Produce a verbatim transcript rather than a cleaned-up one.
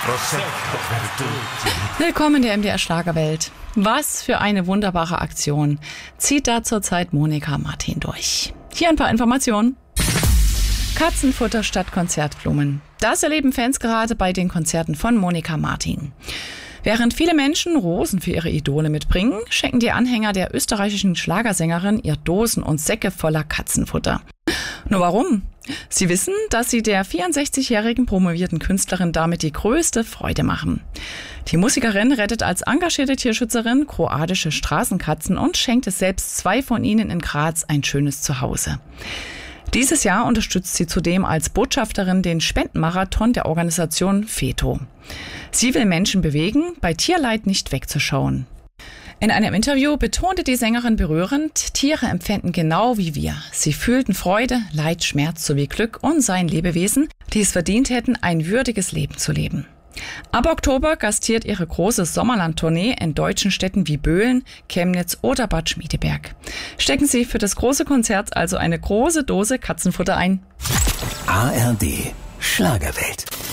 Willkommen in der M D R Schlagerwelt. Was für eine wunderbare Aktion zieht da zurzeit Monika Martin durch. Hier ein paar Informationen. Katzenfutter statt Konzertblumen. Das erleben Fans gerade bei den Konzerten von Monika Martin. Während viele Menschen Rosen für ihre Idole mitbringen, schenken die Anhänger der österreichischen Schlagersängerin ihr Dosen und Säcke voller Katzenfutter. Nur warum? Sie wissen, dass sie der vierundsechzigjährigen promovierten Künstlerin damit die größte Freude machen. Die Musikerin rettet als engagierte Tierschützerin kroatische Straßenkatzen und schenkt es selbst zwei von ihnen in Graz ein schönes Zuhause. Dieses Jahr unterstützt sie zudem als Botschafterin den Spendenmarathon der Organisation FETO. Sie will Menschen bewegen, bei Tierleid nicht wegzuschauen. In einem Interview betonte die Sängerin berührend, Tiere empfinden genau wie wir. Sie fühlten Freude, Leid, Schmerz sowie Glück und seien Lebewesen, die es verdient hätten, ein würdiges Leben zu leben. Ab Oktober gastiert ihre große Sommerland-Tournee in deutschen Städten wie Böhlen, Chemnitz oder Bad Schmiedeberg. Stecken Sie für das große Konzert also eine große Dose Katzenfutter ein. A R D Schlagerwelt.